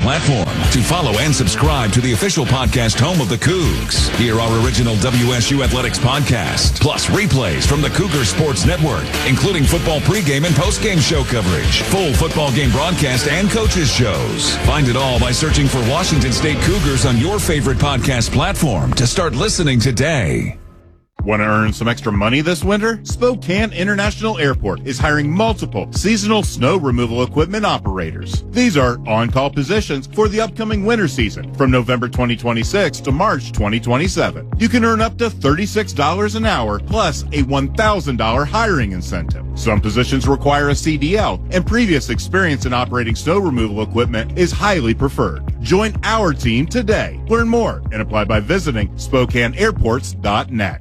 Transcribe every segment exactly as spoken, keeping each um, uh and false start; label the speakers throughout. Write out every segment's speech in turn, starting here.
Speaker 1: platform to follow and subscribe to the official podcast home of the Cougs. Hear our original W S U Athletics podcast, plus replays from the Cougar Sports Network, including football pregame and postgame show coverage, full football game broadcast, and coaches shows. Find it all by searching for Washington State Cougars on your favorite podcast platform to start listening today.
Speaker 2: Want to earn some extra money this winter? Spokane International Airport is hiring multiple seasonal snow removal equipment operators. These are on-call positions for the upcoming winter season from November twenty twenty-six to March twenty twenty-seven. You can earn up to thirty-six dollars an hour plus a one thousand dollars hiring incentive. Some positions require a C D L, and previous experience in operating snow removal equipment is highly preferred. Join our team today. Learn more and apply by visiting Spokane Airports dot net.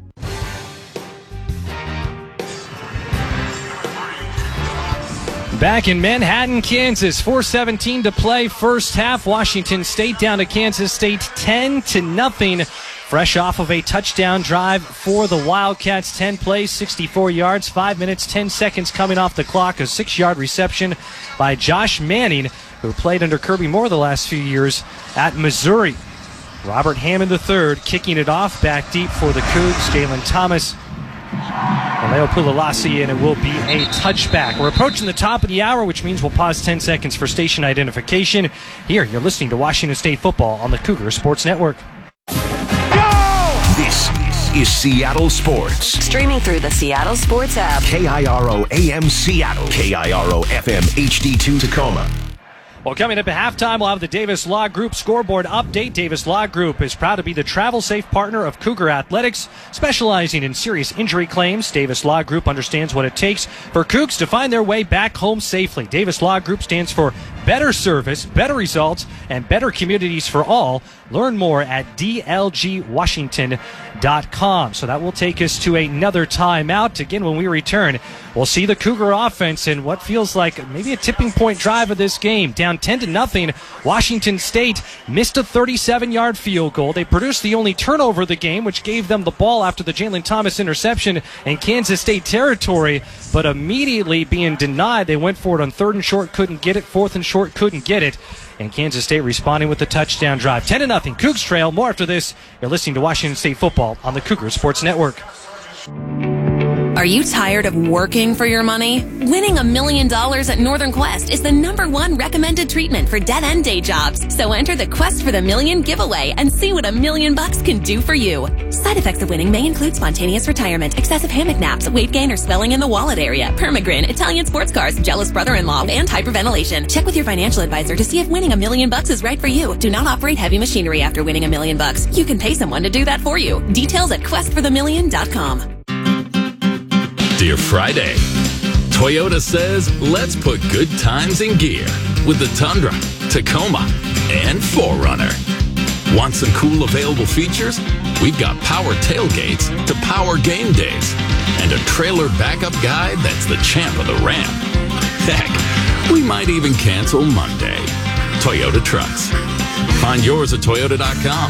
Speaker 3: Back in Manhattan, Kansas, four seventeen to play first half. Washington State down to Kansas State ten to nothing. Fresh off of a touchdown drive for the Wildcats. ten plays, sixty-four yards, five minutes, ten seconds coming off the clock. A six-yard reception by Josh Manning, who played under Kirby Moore the last few years at Missouri. Robert Hammond the third kicking it off back deep for the Cougs. Jalen Thomas and Leo Pulalasi, and it will be a touchback. We're approaching the top of the hour, which means we'll pause ten seconds for station identification. Here, you're listening to Washington State football on the Cougar Sports Network.
Speaker 4: Go! This is Seattle Sports.
Speaker 5: Streaming through the Seattle Sports app.
Speaker 4: K I R O A M Seattle. K I R O F M H D two Tacoma.
Speaker 3: Well, coming up at halftime, we'll have the Davis Law Group scoreboard update. Davis Law Group is proud to be the travel-safe partner of Cougar Athletics, specializing in serious injury claims. Davis Law Group understands what it takes for Cougs to find their way back home safely. Davis Law Group stands for better service, better results, and better communities for all. Learn more at D L G Washington dot com. So that will take us to another timeout. Again, when we return, we'll see the Cougar offense in what feels like maybe a tipping point drive of this game. Down ten to nothing, Washington State missed a thirty-seven-yard field goal. They produced the only turnover of the game, which gave them the ball after the Jalen Thomas interception in Kansas State territory, but immediately being denied. They went for it on third and short, couldn't get it. Fourth and short, couldn't get it. And Kansas State responding with the touchdown drive. ten to nothing, Cougs trail. More after this. You're listening to Washington State football on the Cougar Sports Network.
Speaker 5: Are you tired of working for your money? Winning a million dollars at Northern Quest is the number one recommended treatment for dead-end day jobs. So enter the Quest for the Million giveaway and see what a million bucks can do for you. Side effects of winning may include spontaneous retirement, excessive hammock naps, weight gain or swelling in the wallet area, permagrin, Italian sports cars, jealous brother-in-law, and hyperventilation. Check with your financial advisor to see if winning a million bucks is right for you. Do not operate heavy machinery after winning a million bucks. You can pay someone to do that for you. Details at quest for the million dot com.
Speaker 6: Dear Friday, Toyota says let's put good times in gear with the Tundra, Tacoma, and four runner. Want some cool available features? We've got power tailgates to power game days and a trailer backup guy that's the champ of the ramp. Heck, we might even cancel Monday. Toyota trucks. Find yours at toyota dot com.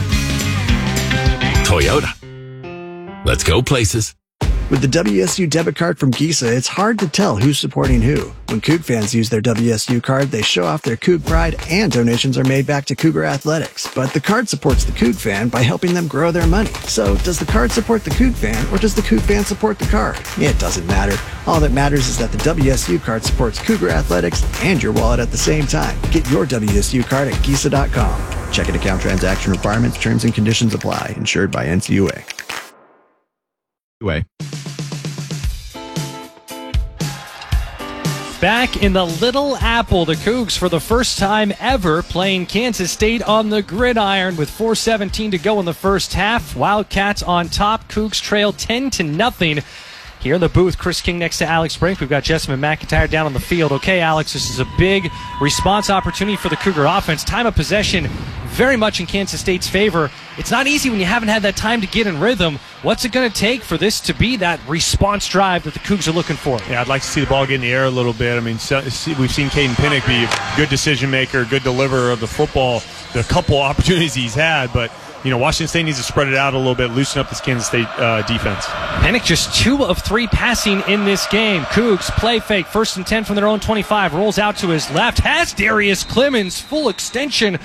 Speaker 6: Toyota. Let's go places.
Speaker 7: With the W S U debit card from Giza, it's hard to tell who's supporting who. When Coug fans use their W S U card, they show off their Coug pride, and donations are made back to Cougar Athletics. But the card supports the Coug fan by helping them grow their money. So does the card support the Coug fan, or does the Coug fan support the card? It doesn't matter. All that matters is that the W S U card supports Cougar Athletics and your wallet at the same time. Get your W S U card at Giza dot com. Checking account transaction requirements, terms and conditions apply. Insured by N C U A.
Speaker 8: Way.
Speaker 3: Back in the Little Apple, the Cougs for the first time ever playing Kansas State on the gridiron with four seventeen to go in the first half. Wildcats on top. Cougs trail ten to nothing. Here in the booth, Chris King next to Alex Brink. We've got Jessamine McIntyre down on the field. Okay, Alex, this is a big response opportunity for the Cougar offense. Time of possession very much in Kansas State's favor. It's not easy when you haven't had that time to get in rhythm. What's it going to take for this to be that response drive that the Cougs are looking for?
Speaker 8: Yeah, I'd like to see the ball get in the air a little bit. I mean, so, we've seen Caden Pinnock be a good decision maker, good deliverer of the football, the couple opportunities he's had, but you know, Washington State needs to spread it out a little bit, loosen up this Kansas State uh, defense.
Speaker 3: Pinnock just two of three passing in this game. Cougs play fake, first and ten from their own twenty-five, rolls out to his left, has Darius Clemens, full extension